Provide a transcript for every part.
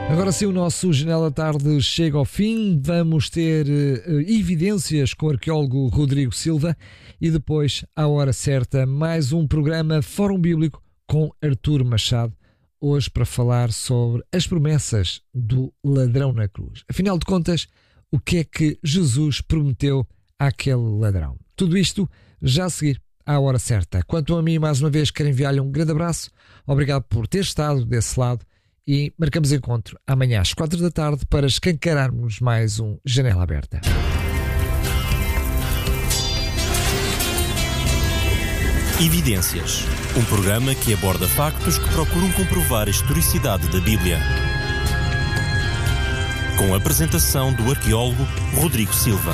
Agora sim, o nosso Janela Tarde chega ao fim. Vamos ter evidências com o arqueólogo Rodrigo Silva e depois, à hora certa, mais um programa Fórum Bíblico com Artur Machado, hoje para falar sobre as promessas do ladrão na cruz. Afinal de contas, o que é que Jesus prometeu àquele ladrão? Tudo isto já a seguir, à hora certa. Quanto a mim, mais uma vez, quero enviar-lhe um grande abraço. Obrigado por ter estado desse lado. E marcamos encontro amanhã às 4 da tarde para escancararmos mais um Janela Aberta. Evidências, um programa que aborda factos que procuram comprovar a historicidade da Bíblia. Com a apresentação do arqueólogo Rodrigo Silva.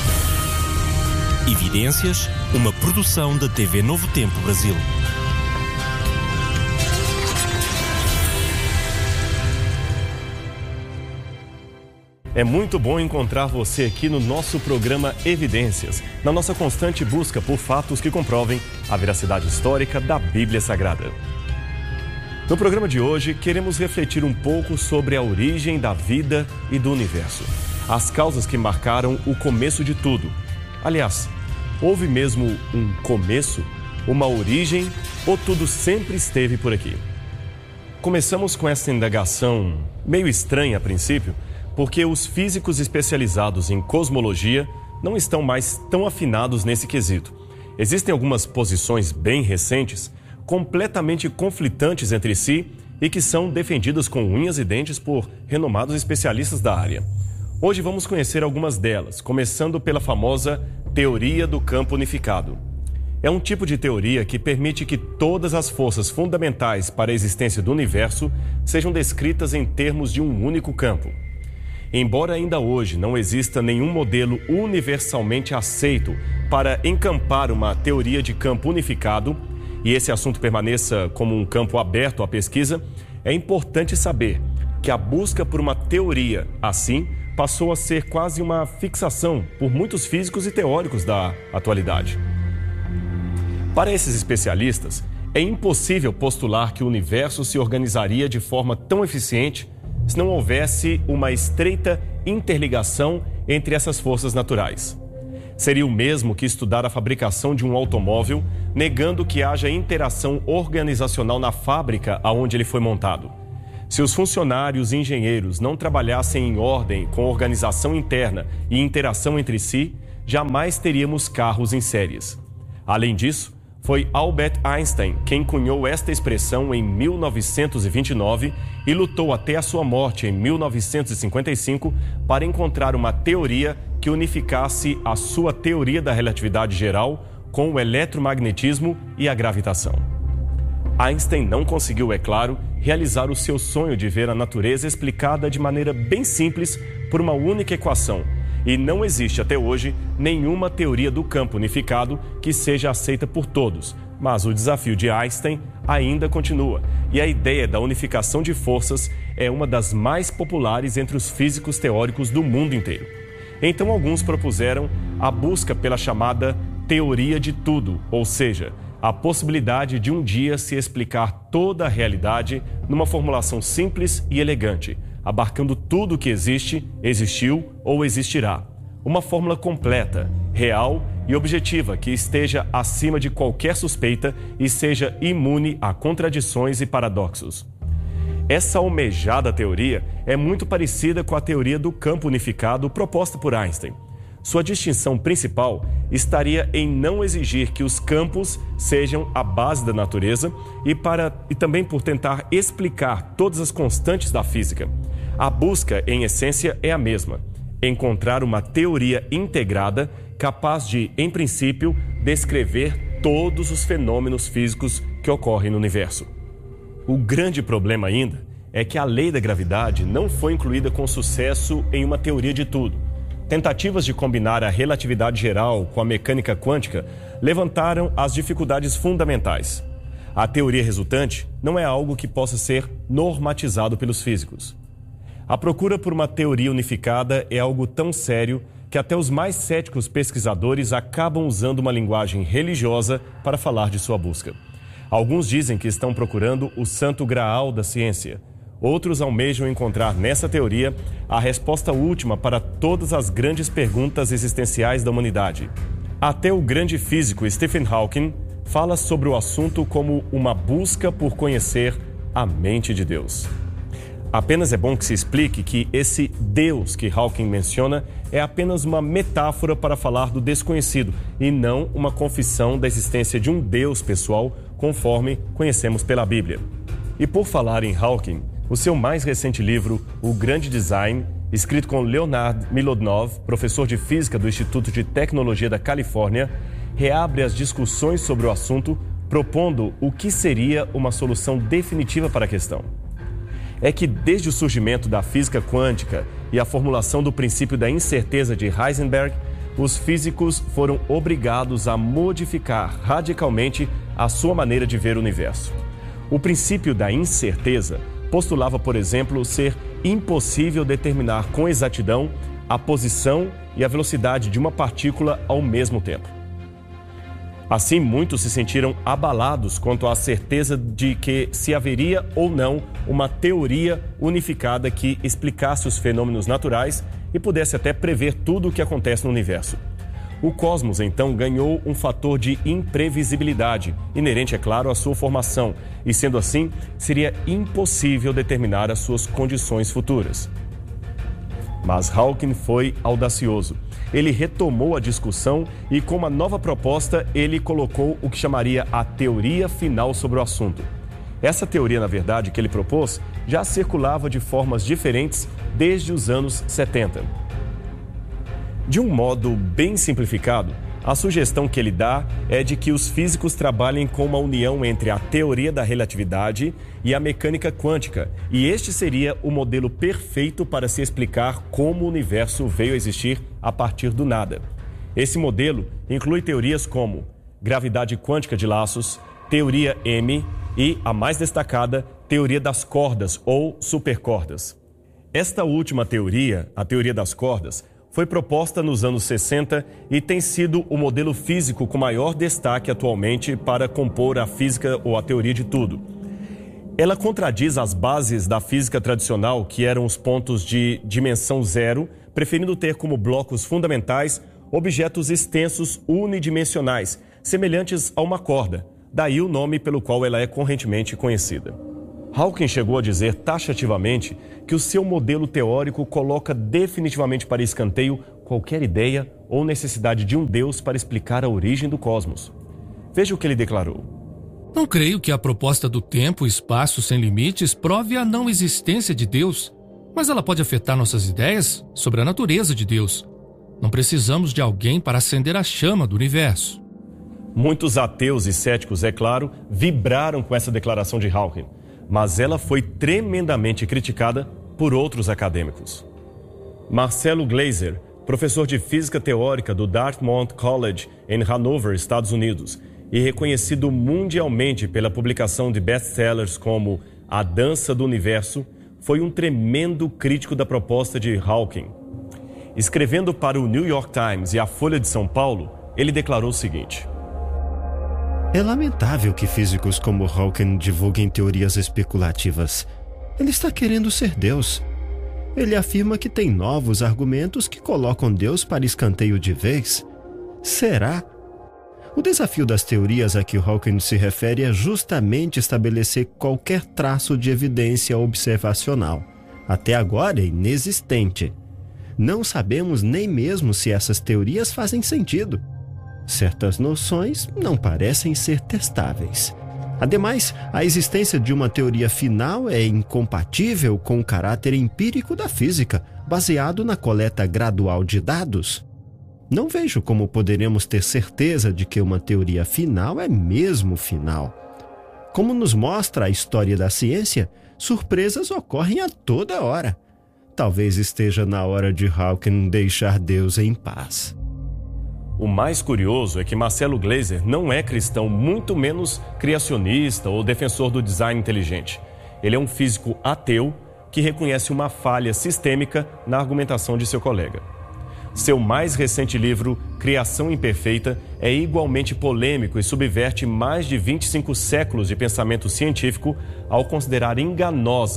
Evidências, uma produção da TV Novo Tempo Brasil. É muito bom encontrar você aqui no nosso programa Evidências, na nossa constante busca por fatos que comprovem a veracidade histórica da Bíblia Sagrada. No programa de hoje, queremos refletir um pouco sobre a origem da vida e do universo, as causas que marcaram o começo de tudo. Aliás, houve mesmo um começo, uma origem, ou tudo sempre esteve por aqui? Começamos com essa indagação meio estranha a princípio, porque os físicos especializados em cosmologia não estão mais tão afinados nesse quesito. Existem algumas posições bem recentes, completamente conflitantes entre si e que são defendidas com unhas e dentes por renomados especialistas da área. Hoje vamos conhecer algumas delas, começando pela famosa teoria do campo unificado. É um tipo de teoria que permite que todas as forças fundamentais para a existência do universo sejam descritas em termos de um único campo. Embora ainda hoje não exista nenhum modelo universalmente aceito para encampar uma teoria de campo unificado, e esse assunto permaneça como um campo aberto à pesquisa, é importante saber que a busca por uma teoria assim passou a ser quase uma fixação por muitos físicos e teóricos da atualidade. Para esses especialistas, é impossível postular que o universo se organizaria de forma tão eficiente se não houvesse uma estreita interligação entre essas forças naturais. Seria o mesmo que estudar a fabricação de um automóvel, negando que haja interação organizacional na fábrica aonde ele foi montado. Se os funcionários e engenheiros não trabalhassem em ordem com organização interna e interação entre si, jamais teríamos carros em séries. Além disso, foi Albert Einstein quem cunhou esta expressão em 1929 e lutou até a sua morte em 1955 para encontrar uma teoria que unificasse a sua teoria da relatividade geral com o eletromagnetismo e a gravitação. Einstein não conseguiu, é claro, realizar o seu sonho de ver a natureza explicada de maneira bem simples por uma única equação. E não existe até hoje nenhuma teoria do campo unificado que seja aceita por todos. Mas o desafio de Einstein ainda continua. E a ideia da unificação de forças é uma das mais populares entre os físicos teóricos do mundo inteiro. Então alguns propuseram a busca pela chamada teoria de tudo, ou seja, a possibilidade de um dia se explicar toda a realidade numa formulação simples e elegante, abarcando tudo o que existe, existiu ou existirá. Uma fórmula completa, real e objetiva que esteja acima de qualquer suspeita e seja imune a contradições e paradoxos. Essa almejada teoria é muito parecida com a teoria do campo unificado proposta por Einstein. Sua distinção principal estaria em não exigir que os campos sejam a base da natureza e também por tentar explicar todas as constantes da física. A busca, em essência, é a mesma: encontrar uma teoria integrada capaz de, em princípio, descrever todos os fenômenos físicos que ocorrem no universo. O grande problema ainda é que a lei da gravidade não foi incluída com sucesso em uma teoria de tudo. Tentativas de combinar a relatividade geral com a mecânica quântica levantaram as dificuldades fundamentais. A teoria resultante não é algo que possa ser normatizado pelos físicos. A procura por uma teoria unificada é algo tão sério que até os mais céticos pesquisadores acabam usando uma linguagem religiosa para falar de sua busca. Alguns dizem que estão procurando o santo graal da ciência, outros almejam encontrar nessa teoria a resposta última para todas as grandes perguntas existenciais da humanidade. Até o grande físico Stephen Hawking fala sobre o assunto como uma busca por conhecer a mente de Deus. Apenas é bom que se explique que esse Deus que Hawking menciona é apenas uma metáfora para falar do desconhecido e não uma confissão da existência de um Deus pessoal, conforme conhecemos pela Bíblia. E por falar em Hawking, o seu mais recente livro, O Grande Design, escrito com Leonard Milodnov, professor de física do Instituto de Tecnologia da Califórnia, reabre as discussões sobre o assunto, propondo o que seria uma solução definitiva para a questão. É que desde o surgimento da física quântica e a formulação do princípio da incerteza de Heisenberg, os físicos foram obrigados a modificar radicalmente a sua maneira de ver o universo. O princípio da incerteza postulava, por exemplo, ser impossível determinar com exatidão a posição e a velocidade de uma partícula ao mesmo tempo. Assim, muitos se sentiram abalados quanto à certeza de que se haveria ou não uma teoria unificada que explicasse os fenômenos naturais e pudesse até prever tudo o que acontece no universo. O cosmos, então, ganhou um fator de imprevisibilidade, inerente, é claro, à sua formação, e sendo assim, seria impossível determinar as suas condições futuras. Mas Hawking foi audacioso. Ele retomou a discussão e, com uma nova proposta, ele colocou o que chamaria a teoria final sobre o assunto. Essa teoria, na verdade, que ele propôs, já circulava de formas diferentes desde os anos 70. De um modo bem simplificado, a sugestão que ele dá é de que os físicos trabalhem com uma união entre a teoria da relatividade e a mecânica quântica, e este seria o modelo perfeito para se explicar como o universo veio a existir a partir do nada. Esse modelo inclui teorias como gravidade quântica de laços, teoria M e, a mais destacada, teoria das cordas ou supercordas. Esta última teoria, a teoria das cordas, foi proposta nos anos 60 e tem sido o modelo físico com maior destaque atualmente para compor a física ou a teoria de tudo. Ela contradiz as bases da física tradicional, que eram os pontos de dimensão zero, preferindo ter como blocos fundamentais objetos extensos unidimensionais, semelhantes a uma corda, daí o nome pelo qual ela é correntemente conhecida. Hawking chegou a dizer taxativamente que o seu modelo teórico coloca definitivamente para escanteio qualquer ideia ou necessidade de um Deus para explicar a origem do cosmos. Veja o que ele declarou. Não creio que a proposta do tempo e espaço sem limites prove a não existência de Deus, mas ela pode afetar nossas ideias sobre a natureza de Deus. Não precisamos de alguém para acender a chama do universo. Muitos ateus e céticos, é claro, vibraram com essa declaração de Hawking, mas ela foi tremendamente criticada por outros acadêmicos. Marcelo Gleiser, professor de física teórica do Dartmouth College em Hanover, Estados Unidos, e reconhecido mundialmente pela publicação de best-sellers como A Dança do Universo, foi um tremendo crítico da proposta de Hawking. Escrevendo para o New York Times e a Folha de São Paulo, ele declarou o seguinte: é lamentável que físicos como Hawking divulguem teorias especulativas. Ele está querendo ser Deus. Ele afirma que tem novos argumentos que colocam Deus para escanteio de vez. Será? O desafio das teorias a que Hawking se refere é justamente estabelecer qualquer traço de evidência observacional, até agora inexistente. Não sabemos nem mesmo se essas teorias fazem sentido. Certas noções não parecem ser testáveis. Ademais, a existência de uma teoria final é incompatível com o caráter empírico da física, baseado na coleta gradual de dados. Não vejo como poderemos ter certeza de que uma teoria final é mesmo final. Como nos mostra a história da ciência, surpresas ocorrem a toda hora. Talvez esteja na hora de Hawking deixar Deus em paz. O mais curioso é que Marcelo Gleiser não é cristão, muito menos criacionista ou defensor do design inteligente. Ele é um físico ateu que reconhece uma falha sistêmica na argumentação de seu colega. Seu mais recente livro, Criação Imperfeita, é igualmente polêmico e subverte mais de 25 séculos de pensamento científico ao considerar enganosa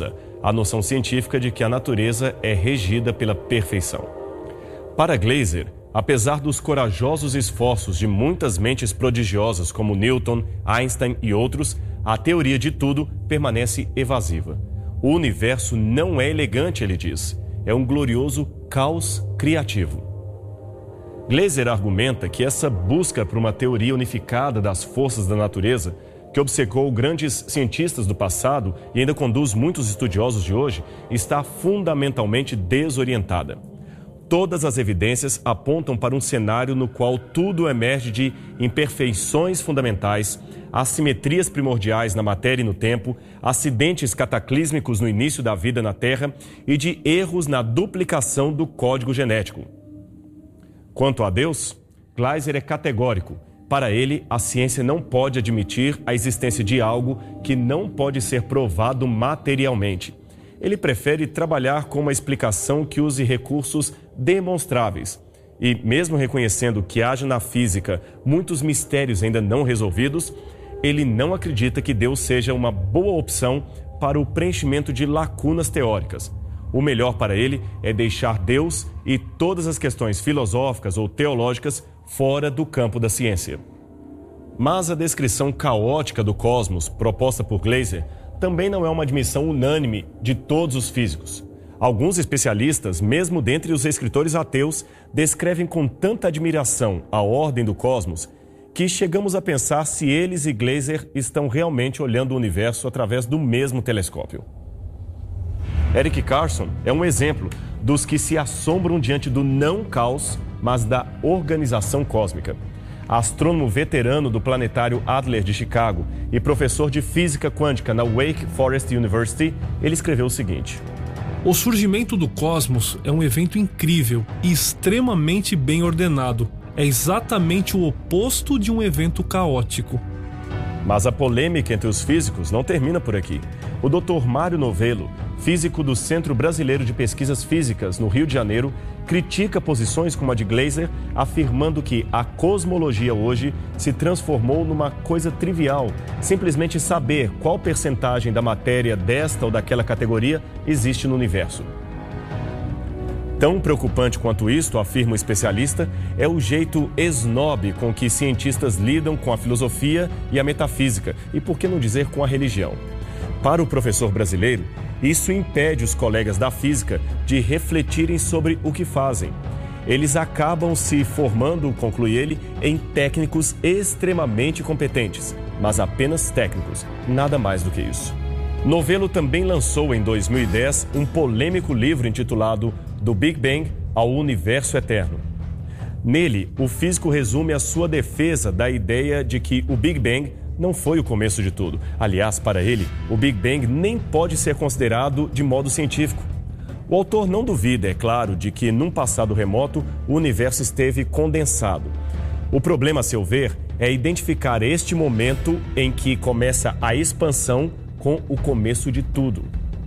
a noção científica de que a natureza é regida pela perfeição. Para Glaser, apesar dos corajosos esforços de muitas mentes prodigiosas como Newton, Einstein e outros, a teoria de tudo permanece evasiva. O universo não é elegante, ele diz. É um glorioso caos criativo. Glaser argumenta que essa busca por uma teoria unificada das forças da natureza, que obcecou grandes cientistas do passado e ainda conduz muitos estudiosos de hoje, está fundamentalmente desorientada. Todas as evidências apontam para um cenário no qual tudo emerge de imperfeições fundamentais, assimetrias primordiais na matéria e no tempo, acidentes cataclísmicos no início da vida na Terra e de erros na duplicação do código genético. Quanto a Deus, Glaser é categórico. Para ele, a ciência não pode admitir a existência de algo que não pode ser provado materialmente. Ele prefere trabalhar com uma explicação que use recursos demonstráveis. E, mesmo reconhecendo que haja na física muitos mistérios ainda não resolvidos, ele não acredita que Deus seja uma boa opção para o preenchimento de lacunas teóricas. O melhor para ele é deixar Deus e todas as questões filosóficas ou teológicas fora do campo da ciência. Mas a descrição caótica do cosmos proposta por Glaser também não é uma admissão unânime de todos os físicos. Alguns especialistas, mesmo dentre os escritores ateus, descrevem com tanta admiração a ordem do cosmos que chegamos a pensar se eles e Glaser estão realmente olhando o universo através do mesmo telescópio. Eric Carson é um exemplo dos que se assombram diante do não caos, mas da organização cósmica. Astrônomo veterano do Planetário Adler de Chicago e professor de física quântica na Wake Forest University, ele escreveu o seguinte: o surgimento do cosmos é um evento incrível e extremamente bem ordenado. É exatamente o oposto de um evento caótico. Mas a polêmica entre os físicos não termina por aqui. O Dr. Mário Novello, físico do Centro Brasileiro de Pesquisas Físicas, no Rio de Janeiro, critica posições como a de Glaser, afirmando que a cosmologia hoje se transformou numa coisa trivial, simplesmente saber qual percentagem da matéria desta ou daquela categoria existe no universo. Tão preocupante quanto isto, afirma o especialista, é o jeito snob com que cientistas lidam com a filosofia e a metafísica, e por que não dizer com a religião. Para o professor brasileiro, isso impede os colegas da física de refletirem sobre o que fazem. Eles acabam se formando, conclui ele, em técnicos extremamente competentes, mas apenas técnicos, nada mais do que isso. Novello também lançou em 2010 um polêmico livro intitulado Do Big Bang ao Universo Eterno. Nele, o físico resume a sua defesa da ideia de que o Big Bang não foi o começo de tudo. Aliás, para ele, o Big Bang nem pode ser considerado de modo científico. O autor não duvida, é claro, de que num passado remoto o universo esteve condensado. O problema, a seu ver, é identificar este momento em que começa a expansão com o começo de tudo.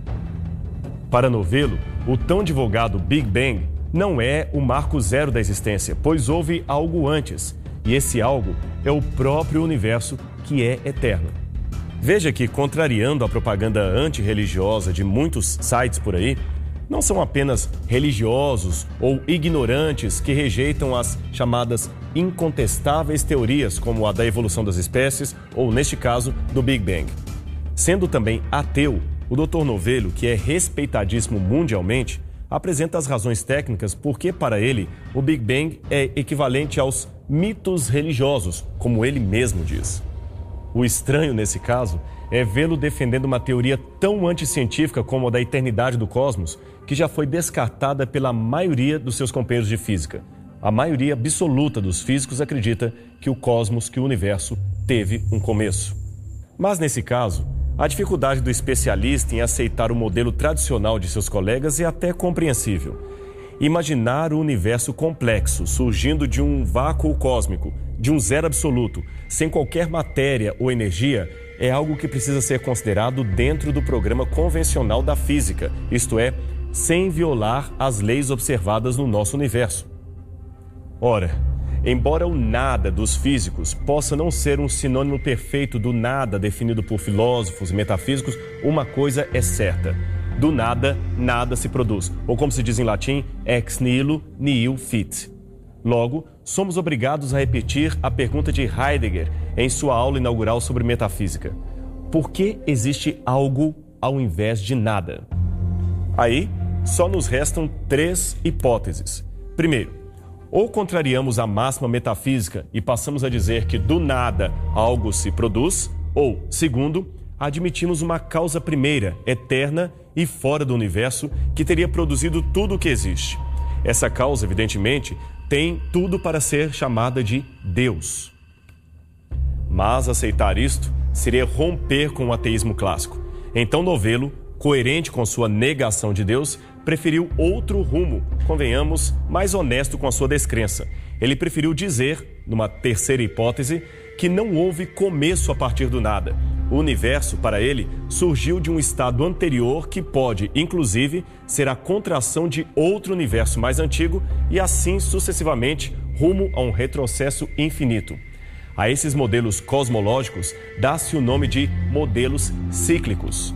Para Novello, o tão divulgado Big Bang não é o marco zero da existência, pois houve algo antes, e esse algo é o próprio universo, que é eterno. Veja que, contrariando a propaganda antirreligiosa de muitos sites por aí, não são apenas religiosos ou ignorantes que rejeitam as chamadas incontestáveis teorias, como a da evolução das espécies ou, neste caso, do Big Bang. Sendo também ateu, o Dr. Novello, que é respeitadíssimo mundialmente, apresenta as razões técnicas porque, para ele, o Big Bang é equivalente aos mitos religiosos, como ele mesmo diz. O estranho, nesse caso, é vê-lo defendendo uma teoria tão anticientífica como a da eternidade do cosmos, que já foi descartada pela maioria dos seus companheiros de física. A maioria absoluta dos físicos acredita que o cosmos, que o universo, teve um começo. Mas, nesse caso, a dificuldade do especialista em aceitar o modelo tradicional de seus colegas é até compreensível. Imaginar o universo complexo, surgindo de um vácuo cósmico, de um zero absoluto, sem qualquer matéria ou energia, é algo que precisa ser considerado dentro do programa convencional da física, isto é, sem violar as leis observadas no nosso universo. Ora, embora o nada dos físicos possa não ser um sinônimo perfeito do nada definido por filósofos e metafísicos, uma coisa é certa: do nada, nada se produz. Ou como se diz em latim, ex nihilo nihil fit. Logo, somos obrigados a repetir a pergunta de Heidegger em sua aula inaugural sobre metafísica. Por que existe algo ao invés de nada? Aí, só nos restam 3 hipóteses. Primeiro, ou contrariamos a máxima metafísica e passamos a dizer que do nada algo se produz, ou, segundo, admitimos uma causa primeira, eterna e fora do universo que teria produzido tudo o que existe. Essa causa, evidentemente, tem tudo para ser chamada de Deus. Mas aceitar isto seria romper com o ateísmo clássico. Então Novelo, coerente com sua negação de Deus, preferiu outro rumo, convenhamos, mais honesto com a sua descrença. Ele preferiu dizer, numa terceira hipótese, que não houve começo a partir do nada. O universo, para ele, surgiu de um estado anterior que pode, inclusive, ser a contração de outro universo mais antigo e assim sucessivamente rumo a um retrocesso infinito. A esses modelos cosmológicos dá-se o nome de modelos cíclicos.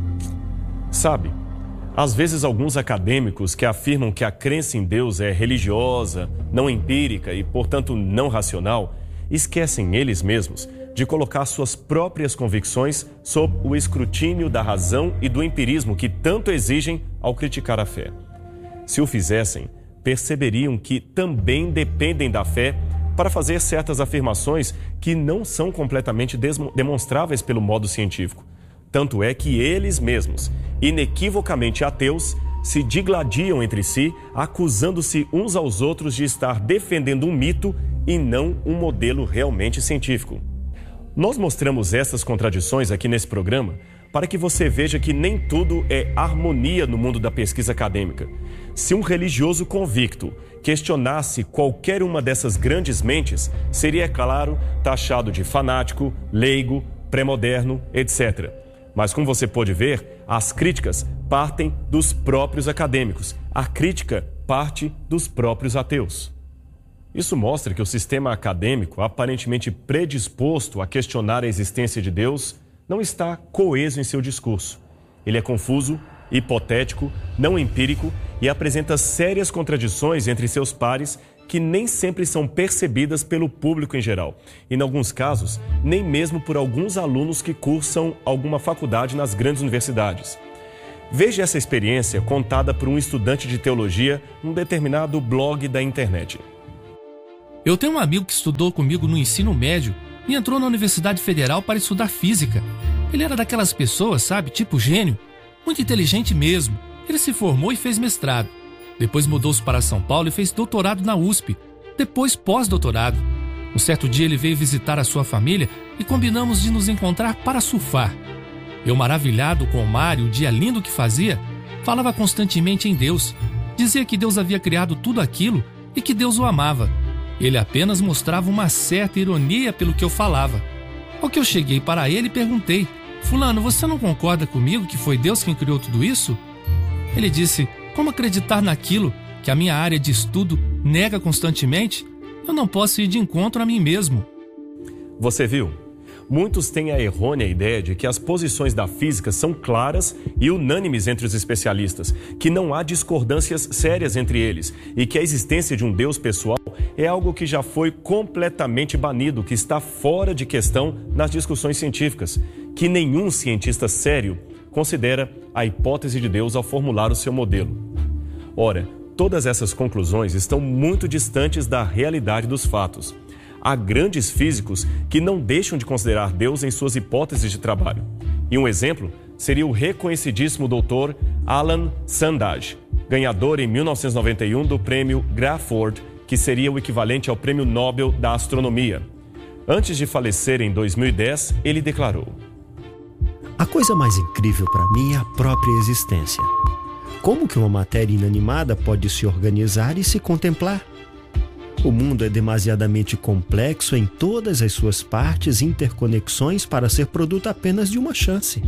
Sabe, às vezes alguns acadêmicos que afirmam que a crença em Deus é religiosa, não empírica e, portanto, não racional, esquecem eles mesmos de colocar suas próprias convicções sob o escrutínio da razão e do empirismo que tanto exigem ao criticar a fé. Se o fizessem, perceberiam que também dependem da fé para fazer certas afirmações que não são completamente demonstráveis pelo modo científico. Tanto é que eles mesmos, inequivocamente ateus, se digladiam entre si, acusando-se uns aos outros de estar defendendo um mito e não um modelo realmente científico. Nós mostramos essas contradições aqui nesse programa para que você veja que nem tudo é harmonia no mundo da pesquisa acadêmica. Se um religioso convicto questionasse qualquer uma dessas grandes mentes, seria, é claro, taxado de fanático, leigo, pré-moderno, etc. Mas, como você pode ver, as críticas partem dos próprios acadêmicos. A crítica parte dos próprios ateus. Isso mostra que o sistema acadêmico, aparentemente predisposto a questionar a existência de Deus, não está coeso em seu discurso. Ele é confuso, hipotético, não empírico e apresenta sérias contradições entre seus pares que nem sempre são percebidas pelo público em geral. E, em alguns casos, nem mesmo por alguns alunos que cursam alguma faculdade nas grandes universidades. Veja essa experiência contada por um estudante de teologia num determinado blog da internet. Eu tenho um amigo que estudou comigo no ensino médio e entrou na Universidade Federal para estudar física. Ele era daquelas pessoas, sabe, tipo gênio, muito inteligente mesmo. Ele se formou e fez mestrado. Depois mudou-se para São Paulo e fez doutorado na USP. Depois pós-doutorado. Um certo dia ele veio visitar a sua família e combinamos de nos encontrar para surfar. Eu, maravilhado com o mar e o dia lindo que fazia, falava constantemente em Deus. Dizia que Deus havia criado tudo aquilo e que Deus o amava. Ele apenas mostrava uma certa ironia pelo que eu falava. Ao que eu cheguei para ele e perguntei: "Fulano, você não concorda comigo que foi Deus quem criou tudo isso?" Ele disse: "Como acreditar naquilo que a minha área de estudo nega constantemente? Eu não posso ir de encontro a mim mesmo." Você viu? Muitos têm a errônea ideia de que as posições da física são claras e unânimes entre os especialistas, que não há discordâncias sérias entre eles e que a existência de um Deus pessoal é algo que já foi completamente banido, que está fora de questão nas discussões científicas, que nenhum cientista sério considera a hipótese de Deus ao formular o seu modelo. Ora, todas essas conclusões estão muito distantes da realidade dos fatos. Há grandes físicos que não deixam de considerar Deus em suas hipóteses de trabalho. E um exemplo seria o reconhecidíssimo doutor Alan Sandage, ganhador em 1991 do prêmio Crafoord, que seria o equivalente ao prêmio Nobel da Astronomia. Antes de falecer em 2010, ele declarou: "A coisa mais incrível para mim é a própria existência. Como que uma matéria inanimada pode se organizar e se contemplar? O mundo é demasiadamente complexo em todas as suas partes e interconexões para ser produto apenas de uma chance.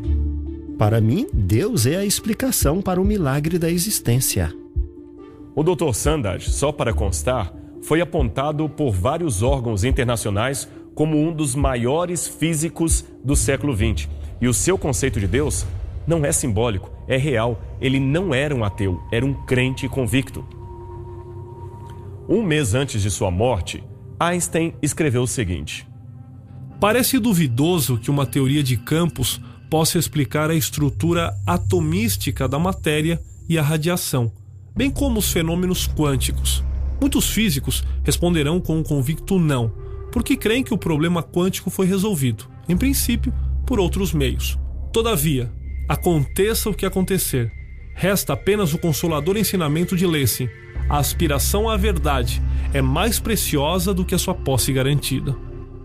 Para mim, Deus é a explicação para o milagre da existência." O Dr. Sandage, só para constar, foi apontado por vários órgãos internacionais como um dos maiores físicos do século XX. E o seu conceito de Deus não é simbólico, é real, ele não era um ateu, era um crente convicto. Um mês antes de sua morte, Einstein escreveu o seguinte: parece duvidoso que uma teoria de campos possa explicar a estrutura atomística da matéria e a radiação, bem como os fenômenos quânticos. Muitos físicos responderão com um convicto não, porque creem que o problema quântico foi resolvido, em princípio, por outros meios. Todavia, aconteça o que acontecer, resta apenas o consolador ensinamento de Lessing: a aspiração à verdade é mais preciosa do que a sua posse garantida.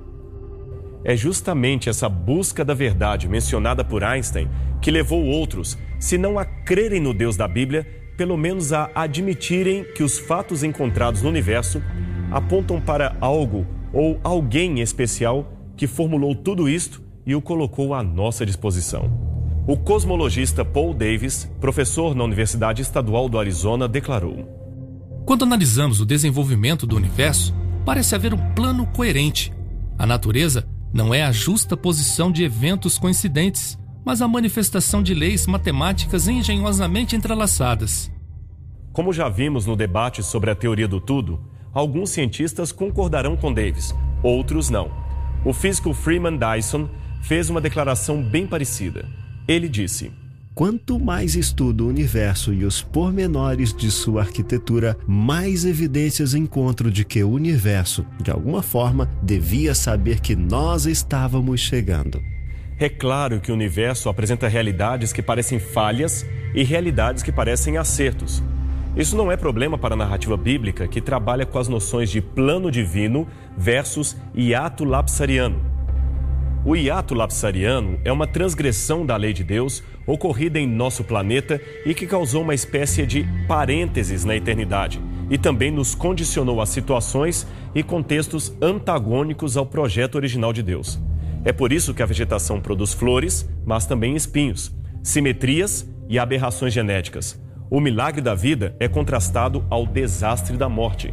É justamente essa busca da verdade mencionada por Einstein que levou outros, se não a crerem no Deus da Bíblia, pelo menos a admitirem que os fatos encontrados no universo apontam para algo ou alguém especial que formulou tudo isto e o colocou à nossa disposição. O cosmologista Paul Davies, professor na Universidade Estadual do Arizona, declarou: quando analisamos o desenvolvimento do universo, parece haver um plano coerente. A natureza não é a justa posição de eventos coincidentes, mas a manifestação de leis matemáticas engenhosamente entrelaçadas. Como já vimos no debate sobre a teoria do tudo, alguns cientistas concordarão com Davies, outros não. O físico Freeman Dyson fez uma declaração bem parecida. Ele disse: quanto mais estudo o universo e os pormenores de sua arquitetura, mais evidências encontro de que o universo, de alguma forma, devia saber que nós estávamos chegando. É claro que o universo apresenta realidades que parecem falhas e realidades que parecem acertos. Isso não é problema para a narrativa bíblica, que trabalha com as noções de plano divino versus hiato lapsariano. O hiato lapsariano é uma transgressão da lei de Deus ocorrida em nosso planeta e que causou uma espécie de parênteses na eternidade e também nos condicionou a situações e contextos antagônicos ao projeto original de Deus. É por isso que a vegetação produz flores, mas também espinhos, simetrias e aberrações genéticas. O milagre da vida é contrastado ao desastre da morte.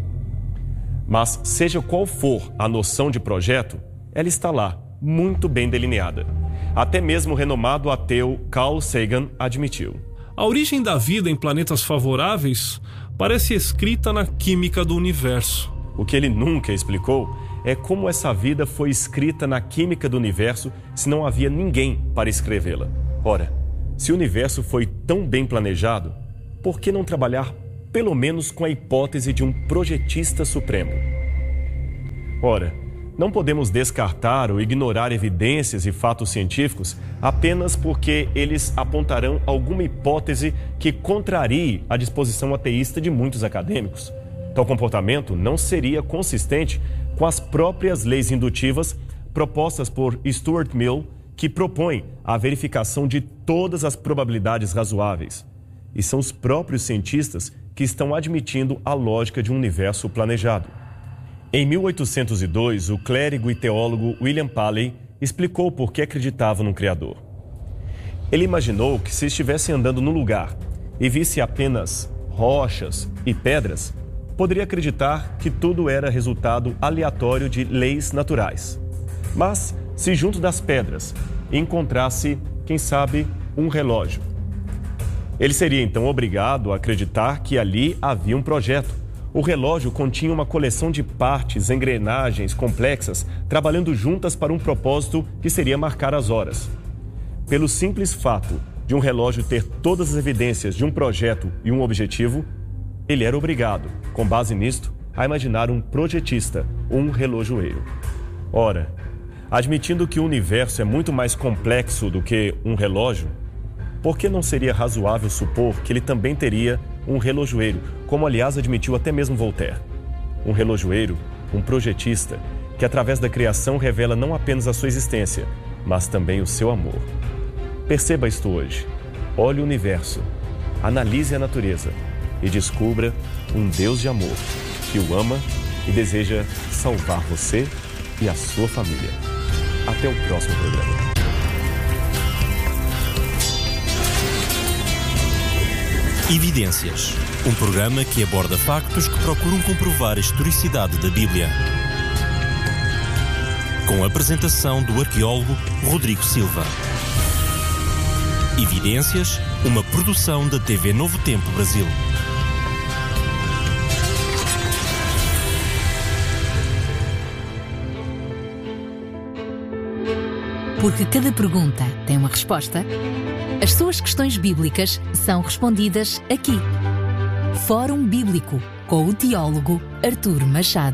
Mas, seja qual for a noção de projeto, ela está lá, muito bem delineada. Até mesmo o renomado ateu Carl Sagan admitiu: a origem da vida em planetas favoráveis parece escrita na química do universo. O que ele nunca explicou é como essa vida foi escrita na química do universo se não havia ninguém para escrevê-la. Ora, se o universo foi tão bem planejado, por que não trabalhar pelo menos com a hipótese de um projetista supremo? Ora, não podemos descartar ou ignorar evidências e fatos científicos apenas porque eles apontarão alguma hipótese que contrarie a disposição ateísta de muitos acadêmicos. Tal comportamento não seria consistente com as próprias leis indutivas propostas por Stuart Mill, que propõe a verificação de todas as probabilidades razoáveis. E são os próprios cientistas que estão admitindo a lógica de um universo planejado. Em 1802, o clérigo e teólogo William Paley explicou por que acreditava num Criador. Ele imaginou que se estivesse andando num lugar e visse apenas rochas e pedras, poderia acreditar que tudo era resultado aleatório de leis naturais. Mas, se junto das pedras encontrasse, quem sabe, um relógio, ele seria então obrigado a acreditar que ali havia um projeto. O relógio continha uma coleção de partes, engrenagens complexas, trabalhando juntas para um propósito que seria marcar as horas. Pelo simples fato de um relógio ter todas as evidências de um projeto e um objetivo, ele era obrigado, com base nisto, a imaginar um projetista, um relojoeiro. Ora, admitindo que o universo é muito mais complexo do que um relógio, por que não seria razoável supor que ele também teria um relojoeiro, como aliás admitiu até mesmo Voltaire? Um relojoeiro, um projetista, que através da criação revela não apenas a sua existência, mas também o seu amor. Perceba isto hoje. Olhe o universo, analise a natureza e descubra um Deus de amor que o ama e deseja salvar você e a sua família. Até o próximo programa. Evidências, um programa que aborda factos que procuram comprovar a historicidade da Bíblia. Com a apresentação do arqueólogo Rodrigo Silva. Evidências uma produção da TV Novo Tempo Brasil. Porque cada pergunta tem uma resposta, as suas questões bíblicas são respondidas aqui. Fórum Bíblico, com o teólogo Artur Machado.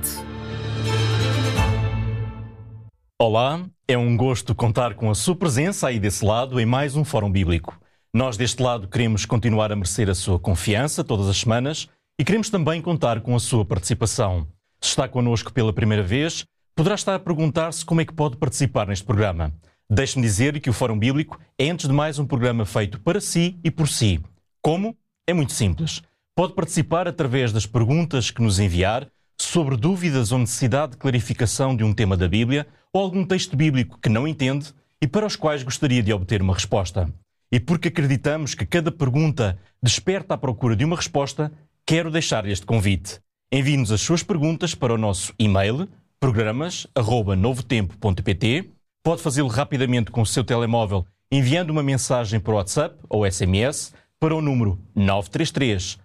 Olá, é um gosto contar com a sua presença aí desse lado em mais um Fórum Bíblico. Nós deste lado queremos continuar a merecer a sua confiança todas as semanas e queremos também contar com a sua participação. Se está connosco pela primeira vez, poderá estar a perguntar-se como é que pode participar neste programa. Deixe-me dizer que o Fórum Bíblico é, antes de mais, um programa feito para si e por si. Como? É muito simples. Pode participar através das perguntas que nos enviar sobre dúvidas ou necessidade de clarificação de um tema da Bíblia ou algum texto bíblico que não entende e para os quais gostaria de obter uma resposta. E porque acreditamos que cada pergunta desperta à procura de uma resposta, quero deixar este convite. Envie-nos as suas perguntas para o nosso e-mail, programas@novotempo.pt. Pode fazê-lo rapidamente com o seu telemóvel, enviando uma mensagem por WhatsApp ou SMS para o número 933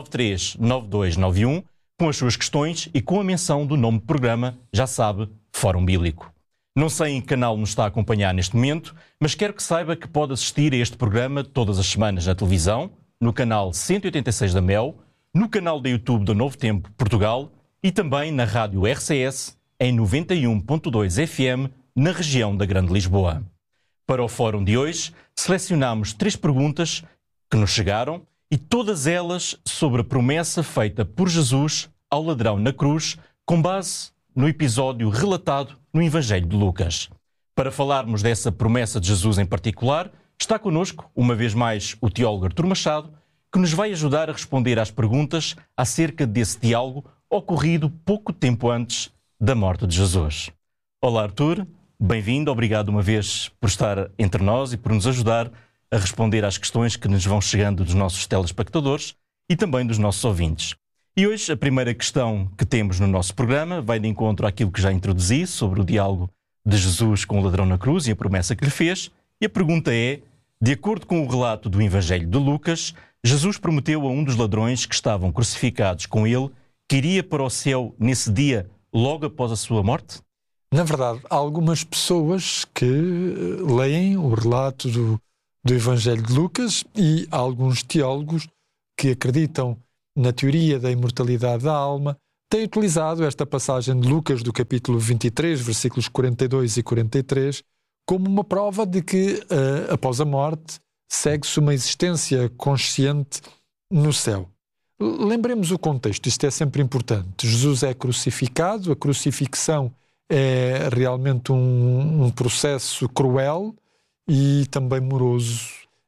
939291 com as suas questões e com a menção do nome do programa, já sabe, Fórum Bíblico. Não sei em que canal nos está a acompanhar neste momento, mas quero que saiba que pode assistir a este programa todas as semanas na televisão, no canal 186 da MEL, no canal da YouTube do Novo Tempo Portugal e também na rádio RCS em 91.2 FM na região da Grande Lisboa. Para o fórum de hoje, selecionamos 3 perguntas que nos chegaram e todas elas sobre a promessa feita por Jesus ao ladrão na cruz, com base no episódio relatado no Evangelho de Lucas. Para falarmos dessa promessa de Jesus em particular, está connosco, uma vez mais, o teólogo Artur Machado, que nos vai ajudar a responder às perguntas acerca desse diálogo ocorrido pouco tempo antes da morte de Jesus. Olá, Artur. Bem-vindo, obrigado uma vez por estar entre nós e por nos ajudar a responder às questões que nos vão chegando dos nossos telespectadores e também dos nossos ouvintes. E hoje a primeira questão que temos no nosso programa vai de encontro àquilo que já introduzi sobre o diálogo de Jesus com o ladrão na cruz e a promessa que lhe fez. E a pergunta é, de acordo com o relato do Evangelho de Lucas, Jesus prometeu a um dos ladrões que estavam crucificados com ele que iria para o céu nesse dia logo após a sua morte? Na verdade, há algumas pessoas que leem o relato do Evangelho de Lucas e há alguns teólogos que acreditam na teoria da imortalidade da alma, têm utilizado esta passagem de Lucas do capítulo 23, versículos 42 e 43, como uma prova de que, após a morte, segue-se uma existência consciente no céu. Lembremos o contexto, isto é sempre importante. Jesus é crucificado, a crucifixão é realmente um processo cruel e também moroso,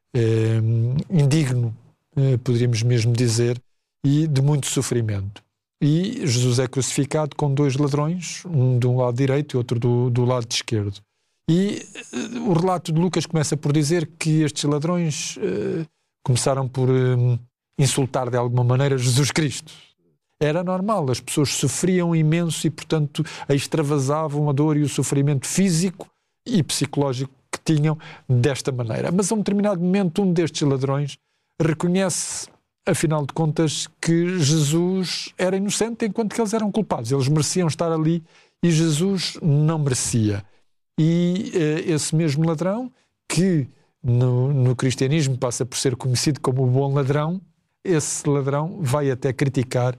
indigno, poderíamos mesmo dizer, e de muito sofrimento. E Jesus é crucificado com 2 ladrões, um de um lado direito e outro do lado esquerdo. E o relato de Lucas começa por dizer que estes ladrões começaram por insultar de alguma maneira Jesus Cristo. Era normal, as pessoas sofriam imenso e, portanto, extravasavam a dor e o sofrimento físico e psicológico que tinham desta maneira. Mas a um determinado momento, um destes ladrões reconhece, afinal de contas, que Jesus era inocente enquanto que eles eram culpados. Eles mereciam estar ali e Jesus não merecia. E esse mesmo ladrão, que no cristianismo passa por ser conhecido como o bom ladrão, esse ladrão vai até criticar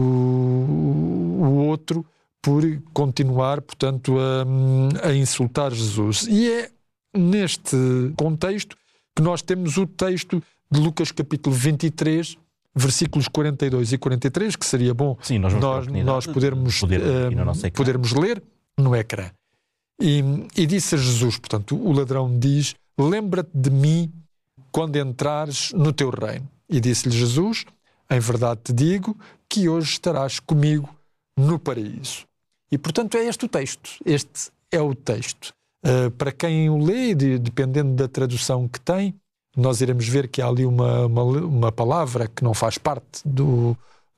o outro por continuar, portanto, a insultar Jesus. E é neste contexto que nós temos o texto de Lucas capítulo 23, versículos 42 e 43, que seria bom nós podermos ler no ecrã. E disse a Jesus, portanto, o ladrão diz: lembra-te de mim quando entrares no teu reino. E disse-lhe Jesus: em verdade te digo que hoje estarás comigo no paraíso. E, portanto, é este o texto. Este é o texto. Para quem o lê, dependendo da tradução que tem, nós iremos ver que há ali uma palavra que não faz parte do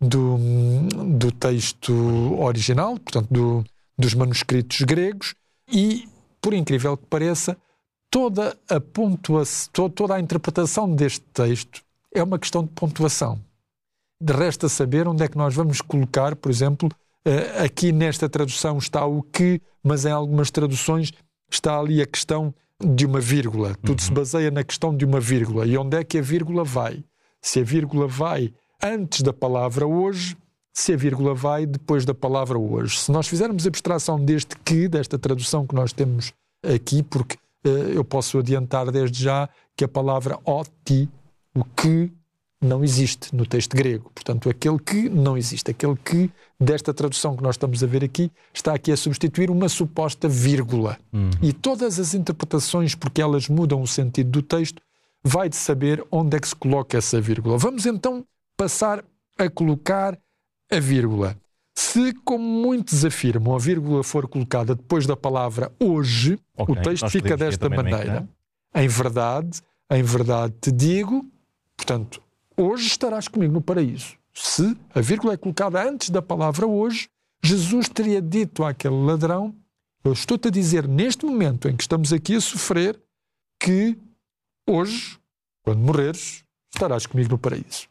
texto original, portanto, dos manuscritos gregos, e, por incrível que pareça, toda a pontuação, toda a interpretação deste texto é uma questão de pontuação. Resta saber onde é que nós vamos colocar, por exemplo, aqui nesta tradução está o que, mas em algumas traduções está ali a questão de uma vírgula. Tudo se baseia na questão de uma vírgula. E onde é que a vírgula vai? Se a vírgula vai antes da palavra hoje, se a vírgula vai depois da palavra hoje. Se nós fizermos abstração deste que, desta tradução que nós temos aqui, porque eu posso adiantar desde já que a palavra oti, o que, não existe no texto grego. Portanto, aquele que não existe, aquele que, desta tradução que nós estamos a ver aqui, está aqui a substituir uma suposta vírgula. E todas as interpretações, porque elas mudam o sentido do texto, vai de saber onde é que se coloca essa vírgula. Vamos então passar a colocar a vírgula. Se, como muitos afirmam, a vírgula for colocada depois da palavra hoje, o texto fica desta maneira. Em verdade te digo, portanto, hoje estarás comigo no paraíso. Se a vírgula é colocada antes da palavra hoje, Jesus teria dito àquele ladrão: eu estou-te a dizer neste momento em que estamos aqui a sofrer, que hoje, quando morreres, estarás comigo no paraíso.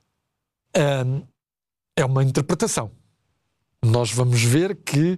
É uma interpretação. Nós vamos ver que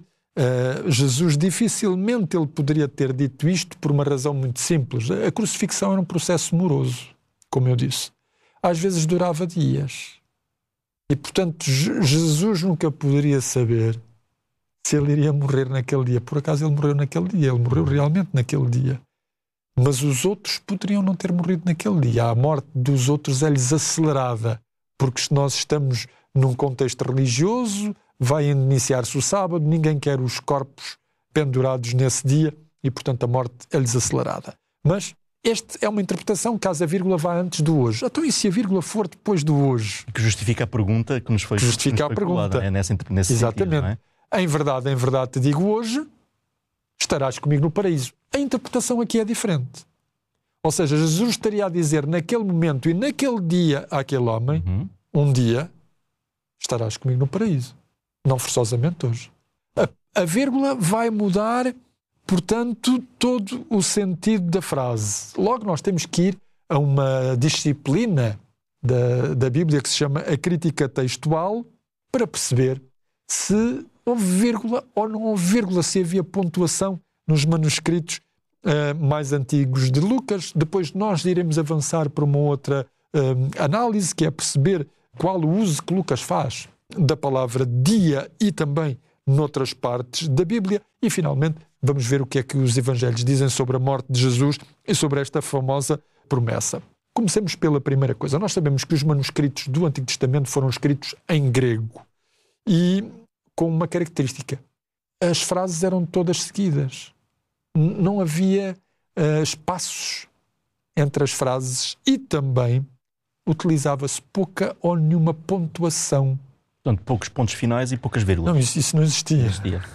Jesus dificilmente ele poderia ter dito isto por uma razão muito simples. A crucifixão era um processo moroso, como eu disse. Às vezes durava dias. E, portanto, Jesus nunca poderia saber se ele iria morrer naquele dia. Por acaso ele morreu naquele dia, ele morreu realmente naquele dia. Mas os outros poderiam não ter morrido naquele dia. A morte dos outros é-lhes acelerada, porque se nós estamos num contexto religioso, vai iniciar-se o sábado, ninguém quer os corpos pendurados nesse dia e, portanto, a morte é-lhes acelerada. Mas esta é uma interpretação caso a vírgula vá antes do hoje. Então, e se a vírgula for depois do hoje? Que justifica a pergunta que nos foi colocada. É nesse exatamente. Sentido, não é? Em verdade te digo hoje, estarás comigo no paraíso. A interpretação aqui é diferente. Ou seja, Jesus estaria a dizer naquele momento e naquele dia àquele homem, um dia, estarás comigo no paraíso. Não forçosamente hoje. A vírgula vai mudar, portanto, todo o sentido da frase. Logo nós temos que ir a uma disciplina da Bíblia que se chama a crítica textual para perceber se houve vírgula ou não houve vírgula, se havia pontuação nos manuscritos mais antigos de Lucas. Depois nós iremos avançar para uma outra análise, que é perceber qual o uso que Lucas faz da palavra dia e também noutras partes da Bíblia. E finalmente vamos ver o que é que os evangelhos dizem sobre a morte de Jesus e sobre esta famosa promessa. Comecemos pela primeira coisa. Nós sabemos que os manuscritos do Antigo Testamento foram escritos em grego e com uma característica: as frases eram todas seguidas. Não havia espaços entre as frases e também utilizava-se pouca ou nenhuma pontuação. Portanto, poucos pontos finais e poucas vírgulas. Não, isso não existia.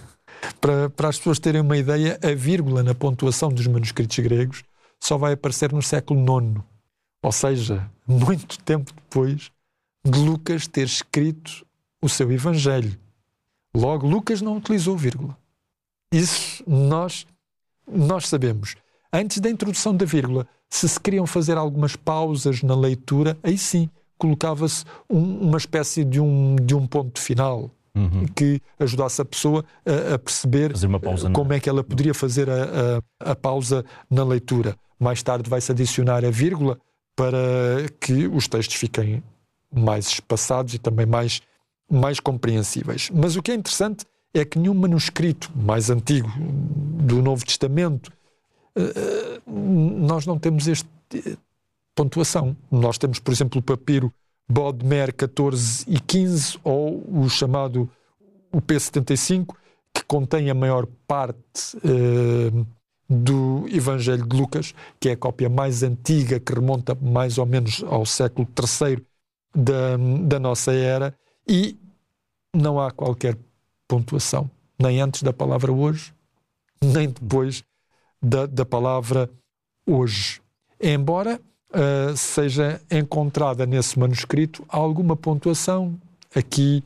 Para as pessoas terem uma ideia, a vírgula na pontuação dos manuscritos gregos só vai aparecer no século IX. Ou seja, muito tempo depois de Lucas ter escrito o seu Evangelho. Logo, Lucas não utilizou vírgula. Isso nós sabemos. Antes da introdução da vírgula, se queriam fazer algumas pausas na leitura, aí sim, colocava-se uma espécie de um ponto final que ajudasse a pessoa a perceber como é que ela poderia fazer a pausa na leitura. Mais tarde vai-se adicionar a vírgula para que os textos fiquem mais espaçados e também mais compreensíveis. Mas o que é interessante é que nenhum manuscrito mais antigo do Novo Testamento nós não temos esta pontuação. Nós temos, por exemplo, o papiro Bodmer 14 e 15 ou o chamado o P75, que contém a maior parte do Evangelho de Lucas, que é a cópia mais antiga, que remonta mais ou menos ao século III da nossa era, e não há qualquer pontuação, nem antes da palavra hoje, nem depois da palavra hoje. Embora seja encontrada nesse manuscrito alguma pontuação aqui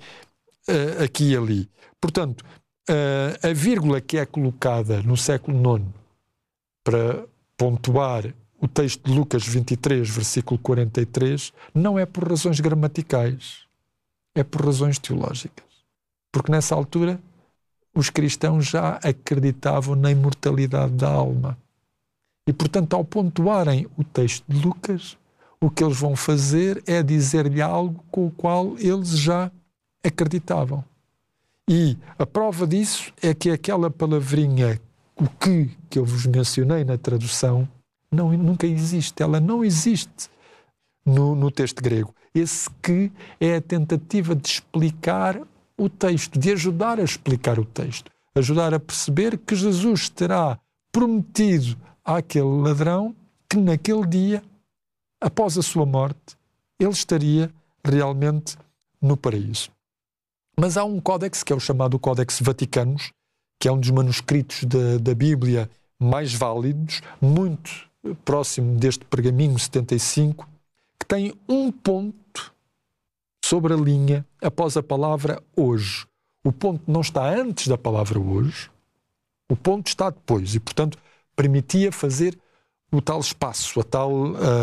e ali. Portanto, a vírgula que é colocada no século IX para pontuar o texto de Lucas 23, versículo 43, não é por razões gramaticais, é por razões teológicas. Porque nessa altura os cristãos já acreditavam na imortalidade da alma. E, portanto, ao pontuarem o texto de Lucas, o que eles vão fazer é dizer-lhe algo com o qual eles já acreditavam. E a prova disso é que aquela palavrinha, o que eu vos mencionei na tradução, nunca existe. Ela não existe no texto grego. Esse que é a tentativa de explicar o texto, de ajudar a explicar o texto, ajudar a perceber que Jesus terá prometido àquele ladrão que naquele dia, após a sua morte, ele estaria realmente no paraíso. Mas há um códex, que é o chamado Códex Vaticanus, que é um dos manuscritos da Bíblia mais válidos, muito próximo deste pergaminho 75, que tem um ponto sobre a linha após a palavra hoje. O ponto não está antes da palavra hoje, o ponto está depois e, portanto, permitia fazer o tal espaço, a tal,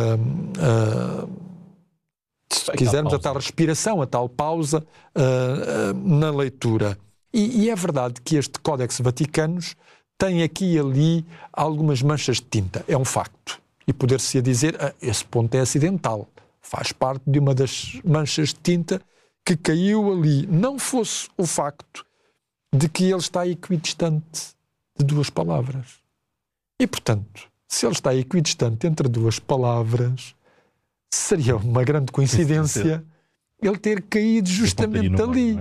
se quisermos, a tal respiração, a tal pausa na leitura. E é verdade que este Códex Vaticanus tem aqui e ali algumas manchas de tinta, é um facto. E poder-se dizer, esse ponto é acidental, faz parte de uma das manchas de tinta que caiu ali. Não fosse o facto de que ele está equidistante de duas palavras. E, portanto, se ele está equidistante entre duas palavras, seria uma grande coincidência ele ter caído justamente ali.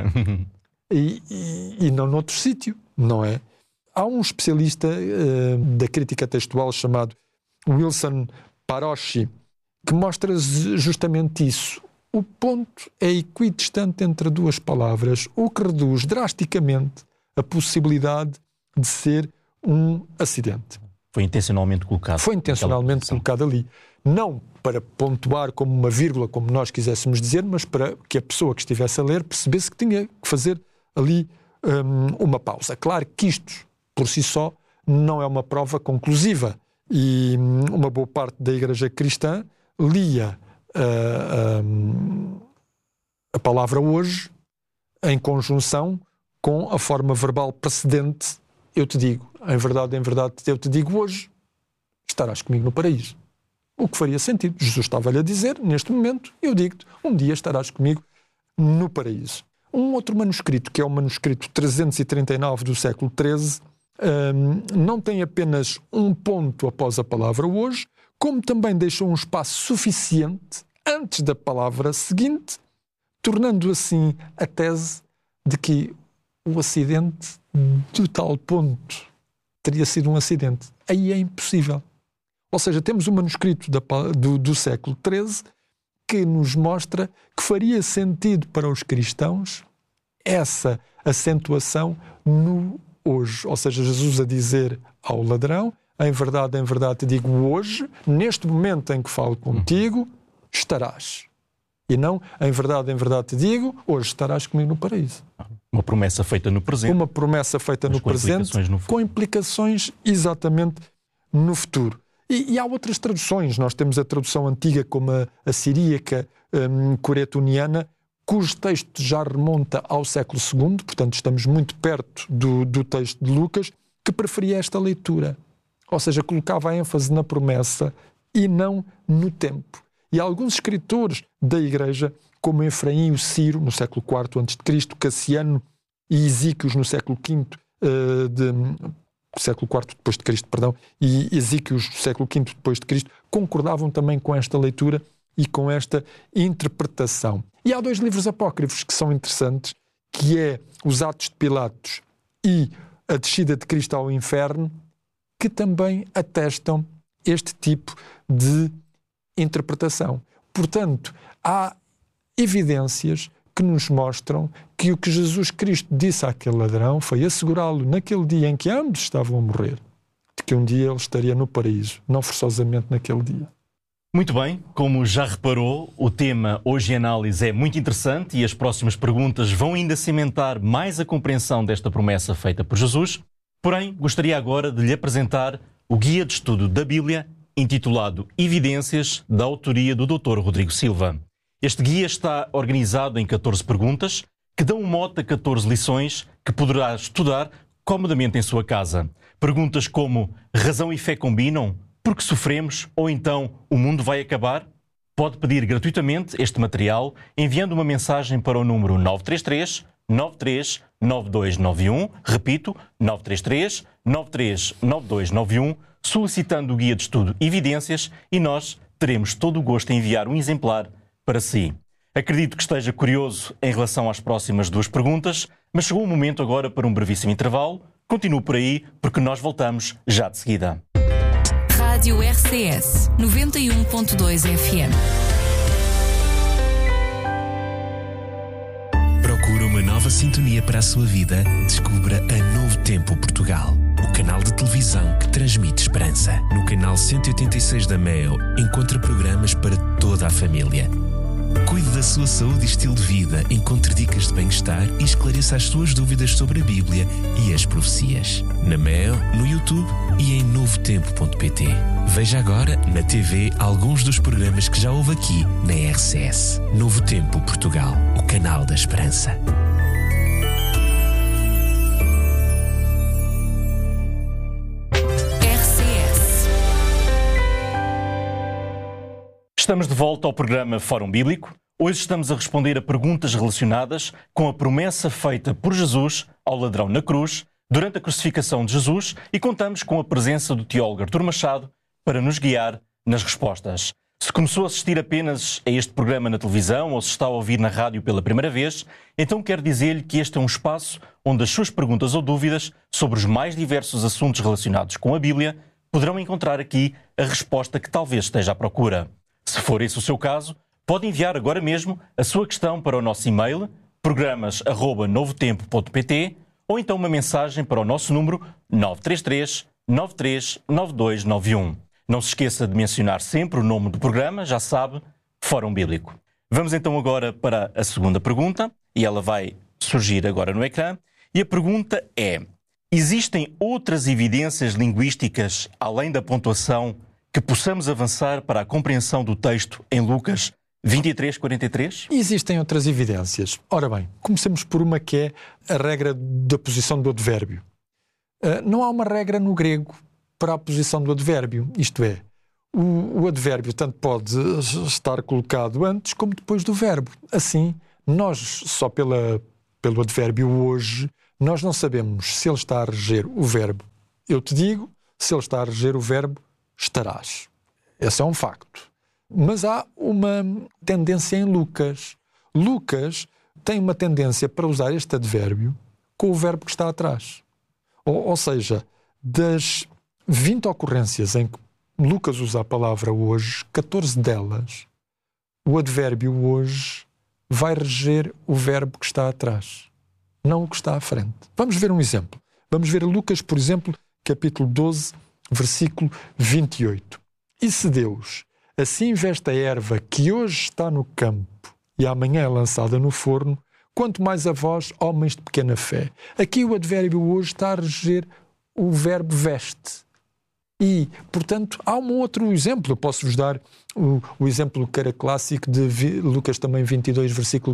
E não noutro sítio, não é? Há um especialista da crítica textual chamado Wilson Parocchi que mostra justamente isso. O ponto é equidistante entre duas palavras, o que reduz drasticamente a possibilidade de ser um acidente. Foi intencionalmente colocado. Foi intencionalmente colocado ali. Não para pontuar como uma vírgula, como nós quiséssemos dizer, mas para que a pessoa que estivesse a ler percebesse que tinha que fazer ali uma pausa. Claro que isto, por si só, não é uma prova conclusiva. E uma boa parte da Igreja cristã lia a palavra hoje em conjunção com a forma verbal precedente. Eu te digo, em verdade, eu te digo hoje, estarás comigo no paraíso. O que faria sentido. Jesus estava-lhe a dizer, neste momento, eu digo-te, um dia estarás comigo no paraíso. Um outro manuscrito, que é o manuscrito 339 do século XIII, não tem apenas um ponto após a palavra hoje, como também deixa um espaço suficiente antes da palavra seguinte, tornando assim a tese de que o acidente do tal ponto teria sido um acidente. Aí é impossível. Ou seja, temos um manuscrito do século XIII que nos mostra que faria sentido para os cristãos essa acentuação no hoje. Ou seja, Jesus a dizer ao ladrão, em verdade, te digo hoje, neste momento em que falo contigo, estarás. E não, em verdade, te digo, hoje estarás comigo no paraíso. Uma promessa feita no presente. Uma promessa feita no presente, com implicações exatamente no futuro. E há outras traduções. Nós temos a tradução antiga como a siríaca coretoniana, cujo texto já remonta ao século II, portanto estamos muito perto do texto de Lucas, que preferia esta leitura. Ou seja, colocava a ênfase na promessa e não no tempo. E alguns escritores da Igreja, como Efraim e o Ciro, no século IV a.C., Cassiano e Esíquios, no século V século IV depois de Cristo, e Esíquios, século V depois de Cristo, concordavam também com esta leitura e com esta interpretação. E há dois livros apócrifos que são interessantes, que é os Atos de Pilatos e a Descida de Cristo ao Inferno, que também atestam este tipo de interpretação. Portanto, há evidências que nos mostram que o que Jesus Cristo disse àquele ladrão foi assegurá-lo naquele dia em que ambos estavam a morrer, de que um dia ele estaria no paraíso, não forçosamente naquele dia. Muito bem, como já reparou, o tema hoje em análise é muito interessante e as próximas perguntas vão ainda cimentar mais a compreensão desta promessa feita por Jesus. Porém, gostaria agora de lhe apresentar o guia de estudo da Bíblia, intitulado Evidências, da autoria do Dr. Rodrigo Silva. Este guia está organizado em 14 perguntas, que dão um mote a 14 lições que poderá estudar comodamente em sua casa. Perguntas como: razão e fé combinam? Por que sofremos? Ou então, o mundo vai acabar? Pode pedir gratuitamente este material enviando uma mensagem para o número 933 93 9291, repito, 933 93 9291, solicitando o guia de estudo Evidências, e nós teremos todo o gosto em enviar um exemplar para si. Acredito que esteja curioso em relação às próximas 2 perguntas, mas chegou o momento agora para um brevíssimo intervalo. Continue por aí, porque nós voltamos já de seguida. Rádio RCS 91.2 FM. Procura uma nova sintonia para a sua vida? Descubra a Novo Tempo Portugal, o canal de televisão que transmite esperança. No canal 186 da MEO, encontra programas para toda a família. Cuide da sua saúde e estilo de vida, encontre dicas de bem-estar e esclareça as suas dúvidas sobre a Bíblia e as profecias. Na MEO, no YouTube e em novotempo.pt. Veja agora na TV alguns dos programas que já houve aqui na RCS. Novo Tempo Portugal, o canal da esperança. Estamos de volta ao programa Fórum Bíblico. Hoje estamos a responder a perguntas relacionadas com a promessa feita por Jesus ao ladrão na cruz durante a crucificação de Jesus, e contamos com a presença do teólogo Artur Machado para nos guiar nas respostas. Se começou a assistir apenas a este programa na televisão ou se está a ouvir na rádio pela primeira vez, então quero dizer-lhe que este é um espaço onde as suas perguntas ou dúvidas sobre os mais diversos assuntos relacionados com a Bíblia poderão encontrar aqui a resposta que talvez esteja à procura. Se for esse o seu caso, pode enviar agora mesmo a sua questão para o nosso e-mail, programas@novotempo.pt, ou então uma mensagem para o nosso número 933 93 9291. Não se esqueça de mencionar sempre o nome do programa, já sabe, Fórum Bíblico. Vamos então agora para a segunda pergunta, e ela vai surgir agora no ecrã, e a pergunta é: existem outras evidências linguísticas, além da pontuação, que possamos avançar para a compreensão do texto em Lucas 23:43? Existem outras evidências. Ora bem, comecemos por uma que é a regra da posição do advérbio. Não há uma regra no grego para a posição do advérbio, isto é, o advérbio tanto pode estar colocado antes como depois do verbo. Assim, nós, só pelo advérbio hoje, nós não sabemos se ele está a reger o verbo eu te digo, se ele está a reger o verbo estarás. Esse é um facto. Mas há uma tendência em Lucas. Lucas tem uma tendência para usar este advérbio com o verbo que está atrás. Ou seja, das 20 ocorrências em que Lucas usa a palavra hoje, 14 delas, o advérbio hoje vai reger o verbo que está atrás, não o que está à frente. Vamos ver um exemplo. Vamos ver Lucas, por exemplo, capítulo 12, versículo 28. E se Deus assim veste a erva que hoje está no campo e amanhã é lançada no forno, quanto mais a vós, homens de pequena fé. Aqui o advérbio hoje está a reger o verbo veste. E, portanto, há um outro exemplo. Eu posso-vos dar o exemplo que era clássico de Lucas também 22, versículo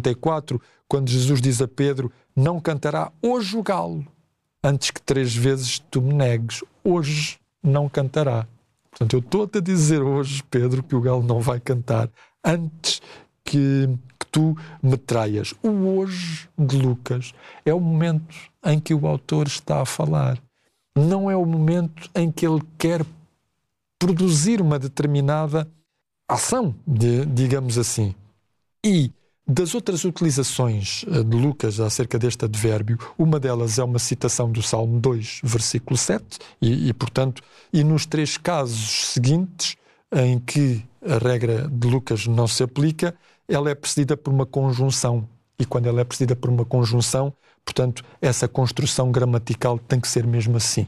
34, quando Jesus diz a Pedro: não cantará hoje o galo, antes que 3 vezes tu me negues. Hoje não cantará. Portanto, eu estou-te a dizer hoje, Pedro, que o galo não vai cantar antes que tu me traias. O hoje de Lucas é o momento em que o autor está a falar. Não é o momento em que ele quer produzir uma determinada ação, digamos assim. E das outras utilizações de Lucas acerca deste advérbio, uma delas é uma citação do Salmo 2, versículo 7, portanto, nos 3 casos seguintes em que a regra de Lucas não se aplica, ela é precedida por uma conjunção. E quando ela é precedida por uma conjunção, portanto, essa construção gramatical tem que ser mesmo assim.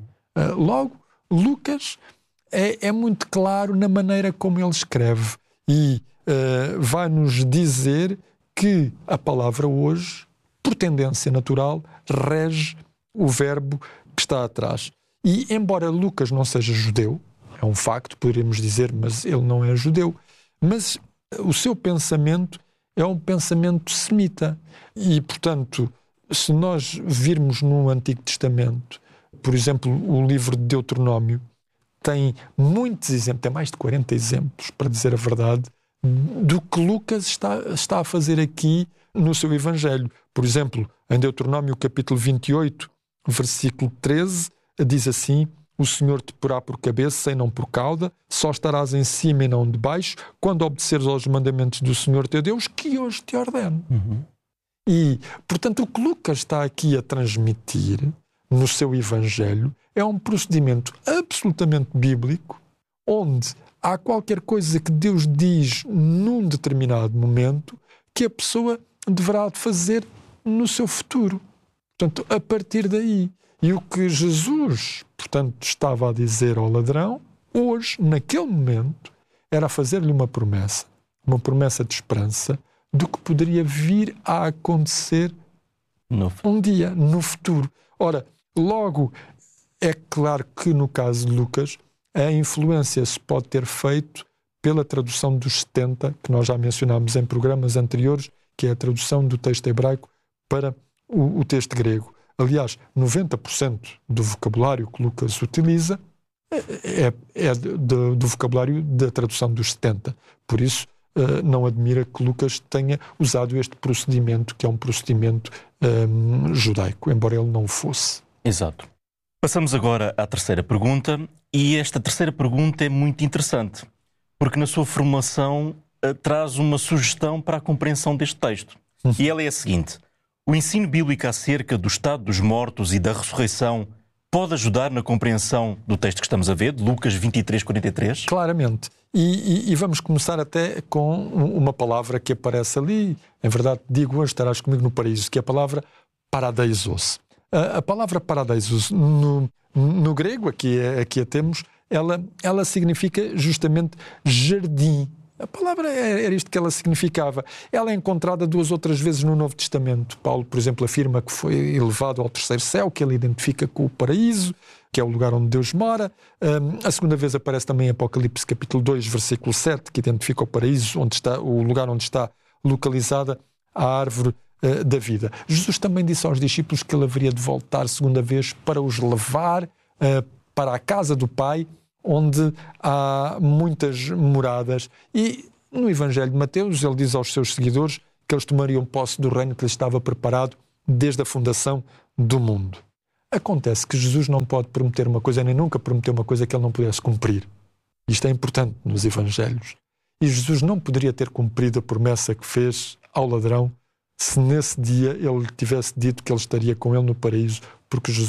Logo, Lucas é muito claro na maneira como ele escreve e vai-nos dizer que a palavra hoje, por tendência natural, rege o verbo que está atrás. E embora Lucas não seja judeu, é um facto, poderíamos dizer, mas ele não é judeu, mas o seu pensamento é um pensamento semita. E, portanto, se nós virmos no Antigo Testamento, por exemplo, o livro de Deuteronômio tem muitos exemplos, tem mais de 40 exemplos, para dizer a verdade, do que Lucas está a fazer aqui no seu Evangelho. Por exemplo, em Deuteronômio capítulo 28, versículo 13, diz assim: o Senhor te porá por cabeça e não por cauda, só estarás em cima e não de baixo, quando obedeceres aos mandamentos do Senhor teu Deus, que hoje te ordeno. E, portanto, o que Lucas está aqui a transmitir no seu Evangelho é um procedimento absolutamente bíblico, onde há qualquer coisa que Deus diz num determinado momento que a pessoa deverá fazer no seu futuro. Portanto, a partir daí. E o que Jesus, portanto, estava a dizer ao ladrão, hoje, naquele momento, era fazer-lhe uma promessa de esperança do que poderia vir a acontecer um dia, no futuro. Ora, logo, é claro que no caso de Lucas, a influência se pode ter feito pela tradução dos 70, que nós já mencionámos em programas anteriores, que é a tradução do texto hebraico para o texto grego. Aliás, 90% do vocabulário que Lucas utiliza é do vocabulário da tradução dos 70. Por isso, não admira que Lucas tenha usado este procedimento, que é um procedimento judaico, embora ele não o fosse. Exato. Passamos agora à terceira pergunta, e esta terceira pergunta é muito interessante, porque na sua formulação traz uma sugestão para a compreensão deste texto. E ela é a seguinte: o ensino bíblico acerca do estado dos mortos e da ressurreição pode ajudar na compreensão do texto que estamos a ver, de Lucas 23:43? Claramente. E vamos começar até com uma palavra que aparece ali. Em verdade, digo hoje, estarás comigo no paraíso, que é a palavra paradeisos. A palavra paradeisos no grego, aqui a temos, ela significa justamente jardim. A palavra era isto que ela significava. Ela é encontrada 2 outras vezes no Novo Testamento. Paulo, por exemplo, afirma que foi elevado ao terceiro céu, que ele identifica com o paraíso, que é o lugar onde Deus mora. A segunda vez aparece também em Apocalipse capítulo 2, versículo 7, que identifica o paraíso, o lugar onde está localizada a árvore da vida. Jesus também disse aos discípulos que ele haveria de voltar segunda vez para os levar para a casa do Pai, onde há muitas moradas. E no Evangelho de Mateus ele diz aos seus seguidores que eles tomariam posse do reino que lhes estava preparado desde a fundação do mundo. Acontece que Jesus não pode prometer uma coisa, nem nunca prometeu uma coisa que ele não pudesse cumprir. Isto é importante nos Evangelhos. E Jesus não poderia ter cumprido a promessa que fez ao ladrão se nesse dia ele tivesse dito que ele estaria com ele no paraíso, porque Jesus